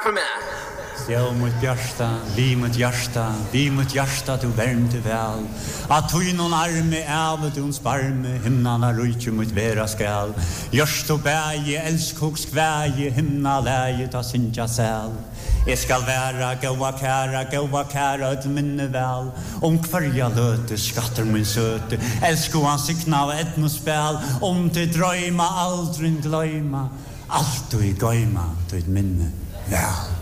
for meg. Stjæv mot hjärsta, vi mot hjärsta, du värmte väl. Att tog någon arme av du sparme, himnarna rujtje mot vera skall. Görst och bäge, älskoks kväge, himna läge, ta sinja säl. Jag ska vara gåa kära, ett minne väl. Om kvarja löte, skatter min söte, älsko ansikna av etnospel. Om till dröjma, aldrig glöjma, allt du i göjma, du ett minne väl.